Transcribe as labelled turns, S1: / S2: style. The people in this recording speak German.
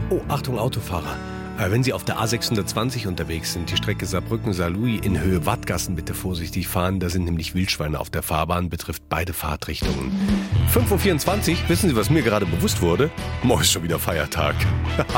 S1: Oh, Achtung, Autofahrer. Wenn Sie auf der A620 unterwegs sind, die Strecke Saarbrücken-Saarlouis in Höhe Wattgassen, bitte vorsichtig fahren. Da sind nämlich Wildschweine auf der Fahrbahn, betrifft beide Fahrtrichtungen. 5:24 Uhr, wissen Sie, was mir gerade bewusst wurde? Morgen ist schon wieder Feiertag.